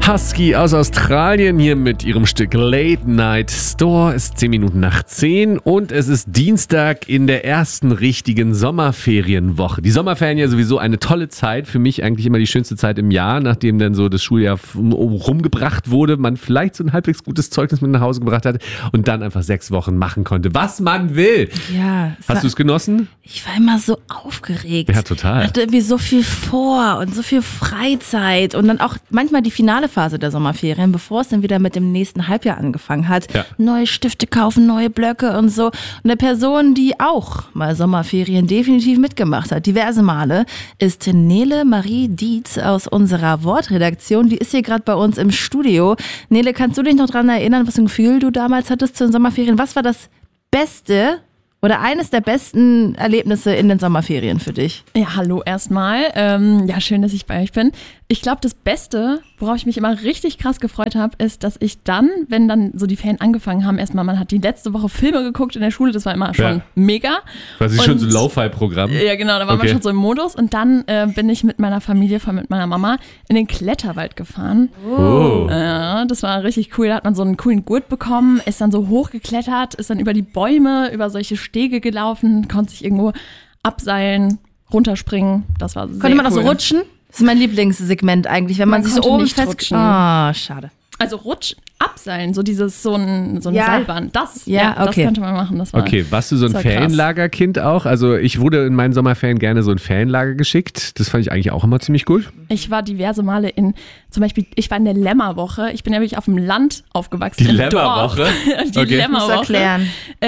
Husky aus Australien hier mit ihrem Stück Late Night Store. Es ist 10 Minuten nach 10 und es ist Dienstag in der ersten richtigen Sommerferienwoche. Die Sommerferien ja sowieso eine tolle Zeit, für mich eigentlich immer die schönste Zeit im Jahr, nachdem dann so das Schuljahr rumgebracht wurde, man vielleicht so ein halbwegs gutes Zeugnis mit nach Hause gebracht hat und dann einfach 6 Wochen machen konnte, was man will. Ja. Hast du es genossen? Ich war immer so aufgeregt. Ja, total. Ich hatte irgendwie so viel vor und so viel Freizeit und dann auch manchmal die finale Phase der Sommerferien, bevor es dann wieder mit dem nächsten Halbjahr angefangen hat. Ja. Neue Stifte kaufen, neue Blöcke und so. Und eine Person, die auch mal Sommerferien definitiv mitgemacht hat, diverse Male, ist Nele Marie Dietz aus unserer Wortredaktion. Die ist hier gerade bei uns im Studio. Nele, kannst du dich noch daran erinnern, was für ein Gefühl du damals hattest zu den Sommerferien? Was war das Beste oder eines der besten Erlebnisse in den Sommerferien für dich? Ja, hallo erstmal. Ja, schön, dass ich bei euch bin. Ich glaube, das Beste, worauf ich mich immer richtig krass gefreut habe, ist, dass ich dann, wenn dann so die Ferien angefangen haben, erstmal, man hat die letzte Woche Filme geguckt in der Schule, das war immer schon mega. Das ist schon so ein Lo-Fi-Programm. Ja, genau, da war man schon so im Modus. Und dann bin ich mit meiner Familie, vor allem mit meiner Mama, in den Kletterwald gefahren. Oh. Ja, das war richtig cool. Da hat man so einen coolen Gurt bekommen, ist dann so hochgeklettert, ist dann über die Bäume, über solche Stege gelaufen, konnte sich irgendwo abseilen, runterspringen. Das war sehr cool. Konnte man auch so rutschen? Das ist mein Lieblingssegment eigentlich, wenn man sich so oben fest... Ah, schade. Also abseilen, so ein Seilbahn. Das könnte man machen. Das war warst du so ein Ferienlagerkind auch? Also ich wurde in meinen Sommerferien gerne so ein Ferienlager geschickt. Das fand ich eigentlich auch immer ziemlich gut. Ich war diverse Male zum Beispiel, ich war in der Lämmerwoche. Ich bin ja wirklich auf dem Land aufgewachsen. Die Lämmerwoche? Lämmerwoche. Muss erklären.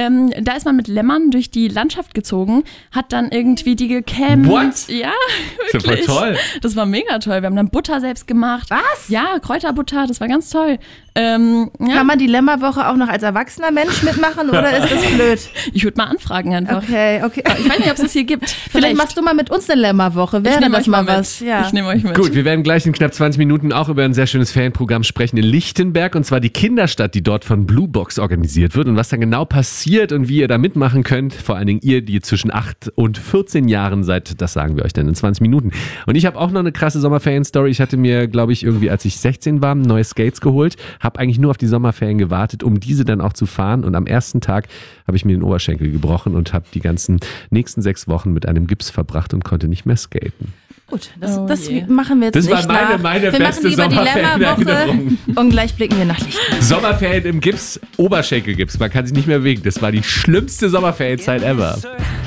Da ist man mit Lämmern durch die Landschaft gezogen, hat dann irgendwie die gecampt. What? Ja, wirklich. Das ist ja voll toll. Das war mega toll. Wir haben dann Butter selbst gemacht. Was? Ja, Kräuterbutter, das war ganz toll. Kann man die Lämmerwoche auch noch als erwachsener Mensch mitmachen oder ist das blöd? Ich würde mal anfragen einfach. Okay. Ich weiß nicht, ob es das hier gibt. Vielleicht machst du mal mit uns eine Lämmerwoche. Wäre das mal was? Ja. Ich nehme euch mit. Gut, wir werden gleich in knapp 20 Minuten auch über ein sehr schönes Ferienprogramm sprechen in Lichtenberg, und zwar die Kinderstadt, die dort von Blue Box organisiert wird, und was da genau passiert und wie ihr da mitmachen könnt. Vor allen Dingen ihr, die zwischen 8 und 14 Jahren seid, das sagen wir euch dann in 20 Minuten. Und ich habe auch noch eine krasse Sommerferien-Story. Ich hatte mir, glaube ich, irgendwie, als ich 16 war, neue Skates geholt, habe eigentlich nur auf die Sommerferien gewartet, um diese dann auch zu fahren, und am ersten Tag habe ich mir den Oberschenkel gebrochen und habe die ganzen nächsten 6 Wochen mit einem Gips verbracht und konnte nicht mehr skaten. Gut, das machen wir jetzt nicht. Das war meine beste Sommerferienerinnerung. Und gleich blicken wir nach Lichtenberg. Sommerferien im Gips, Oberschenkelgips, man kann sich nicht mehr bewegen. Das war die schlimmste Sommerferienzeit ever.